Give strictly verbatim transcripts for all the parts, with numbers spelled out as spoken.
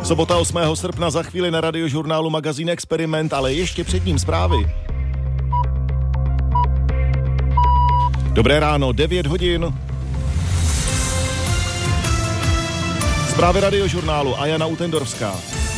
Sobota osmého srpna, za chvíli na Radiožurnálu magazín Experiment, ale ještě před ním zprávy. Dobré ráno, devět hodin. Zprávy Radiožurnálu a Jana Utendorská.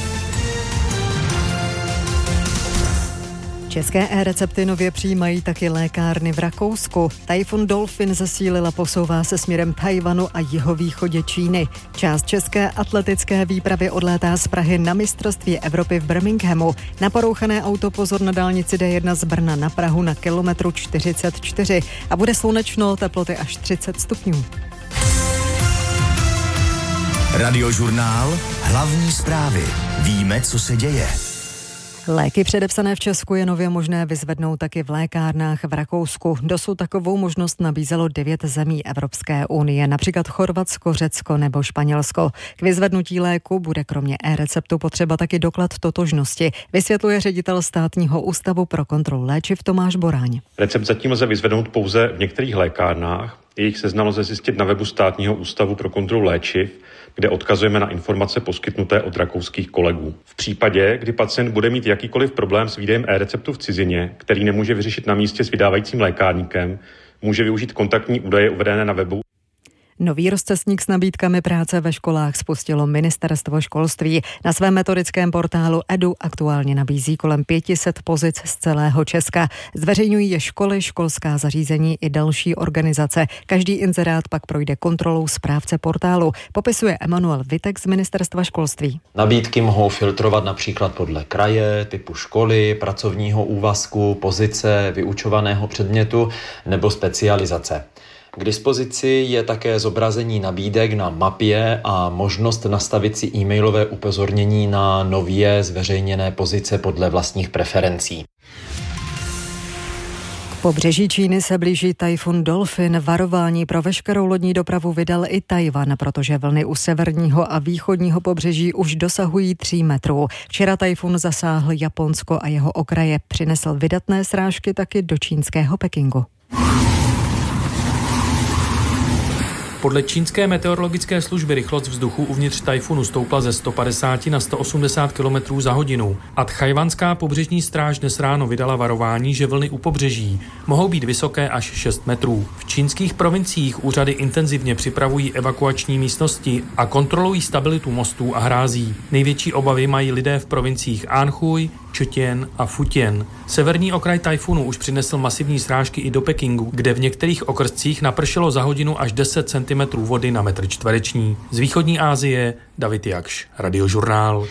České e-recepty nově přijímají taky lékárny v Rakousku. Tajfun Dolphin zesílil a posouvá se směrem Tchaj-wanu a jihovýchodě Číny. Část české atletické výpravy odlétá z Prahy na mistrovství Evropy v Birminghamu. Na porouchané auto pozor na dálnici D jedna z Brna na Prahu na kilometru čtyřicet čtyři a bude slunečno, teploty až třicet stupňů. Radiožurnál, hlavní zprávy. Víme, co se děje. Léky předepsané v Česku je nově možné vyzvednout taky v lékárnách v Rakousku. Dosud takovou možnost nabízelo devět zemí Evropské unie, například Chorvatsko, Řecko nebo Španělsko. K vyzvednutí léku bude kromě e-receptu potřeba taky doklad totožnosti, vysvětluje ředitel Státního ústavu pro kontrolu léčiv Tomáš Boráň. Recept zatím lze vyzvednout pouze v některých lékárnách. Jejich seznam lze zjistit na webu Státního ústavu pro kontrolu léčiv, kde odkazujeme na informace poskytnuté od rakouských kolegů. V případě, kdy pacient bude mít jakýkoliv problém s výdejem e-receptu v cizině, který nemůže vyřešit na místě s vydávajícím lékárníkem, může využít kontaktní údaje uvedené na webu. Nový rozcestník s nabídkami práce ve školách spustilo Ministerstvo školství. Na svém metodickém portálu Edu aktuálně nabízí kolem pět set pozic z celého Česka. Zveřejňují je školy, školská zařízení i další organizace. Každý inzerát pak projde kontrolou správce portálu, popisuje Emanuel Vitek z Ministerstva školství. Nabídky mohou filtrovat například podle kraje, typu školy, pracovního úvazku, pozice, vyučovaného předmětu nebo specializace. K dispozici je také zobrazení nabídek na mapě a možnost nastavit si e-mailové upozornění na nově zveřejněné pozice podle vlastních preferencí. K pobřeží Číny se blíží tajfun Dolphin. Varování pro veškerou lodní dopravu vydal i Tchaj-wan, protože vlny u severního a východního pobřeží už dosahují tří metrů. Včera tajfun zasáhl Japonsko a jeho okraje, přinesl vydatné srážky taky do čínského Pekingu. Podle čínské meteorologické služby rychlost vzduchu uvnitř tajfunu stoupla ze sto padesát na sto osmdesát kilometrů za hodinu a tchajwanská pobřežní stráž dnes ráno vydala varování, že vlny u pobřeží mohou být vysoké až šest metrů. V čínských provinciích úřady intenzivně připravují evakuační místnosti a kontrolují stabilitu mostů a hrází. Největší obavy mají lidé v provinciích Anhui, Četěn a Futěn. Severní okraj tajfunu už přinesl masivní srážky i do Pekingu, kde v některých okrscích napršelo za hodinu až deset centimetrů vody na metr čtvereční. Z východní Asie David Jakš, Radiožurnál.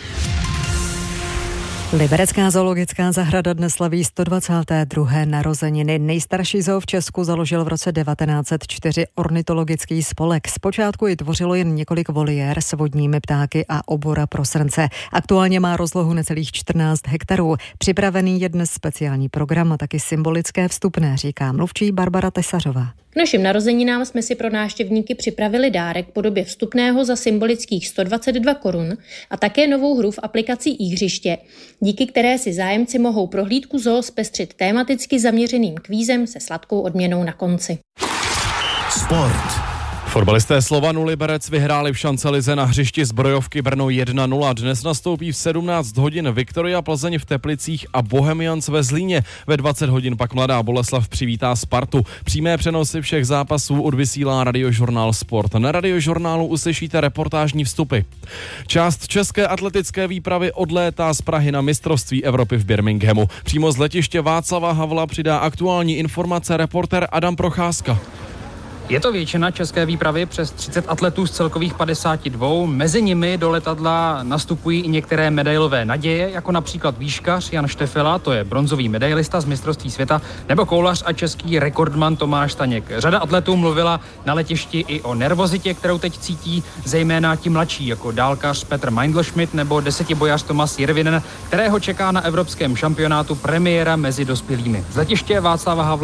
Liberecká zoologická zahrada dnes slaví sto dvacáté druhé narozeniny. Nejstarší zoo v Česku založil v roce devatenáct set čtyři ornitologický spolek. Zpočátku ji tvořilo jen několik voliér s vodními ptáky a obora pro srnce. Aktuálně má rozlohu necelých čtrnáct hektarů. Připravený je dnes speciální program a taky symbolické vstupné, říká mluvčí Barbara Tesařová. K našim narozeninám jsme si pro návštěvníky připravili dárek v podobě vstupného za symbolických sto dvacet dva korun a také novou hru v aplikaci iHřiště, díky které si zájemci mohou prohlídku zoo zpestřit tematicky zaměřeným kvízem se sladkou odměnou na konci. Sport. Fotbalisté Slovanu Liberec vyhráli v šancelize na hřišti Zbrojovky Brno jedna nula. Dnes nastoupí v sedmnáct hodin Viktoria Plzeň v Teplicích a Bohemians ve Zlíně. Ve dvacet hodin pak Mladá Boleslav přivítá Spartu. Přímé přenosy všech zápasů odvysílá Radiožurnál Sport. Na Radiožurnálu uslyšíte reportážní vstupy. Část české atletické výpravy odlétá z Prahy na mistrovství Evropy v Birminghamu. Přímo z letiště Václava Havla přidá aktuální informace reportér Adam Procházka. Je to většina české výpravy přes třicet atletů z celkových padesáti dvou. Mezi nimi do letadla nastupují i některé medailové naděje, jako například výškař Jan Štefela, to je bronzový medailista z mistrovství světa, nebo koulař a český rekordman Tomáš Staněk. Řada atletů mluvila na letišti i o nervozitě, kterou teď cítí, zejména ti mladší, jako dálkař Petr Meindl-Schmidt nebo desetibojař Tomas Jirvinen, kterého čeká na evropském šampionátu premiéra mezi dospělými. Z letiště Václava Havla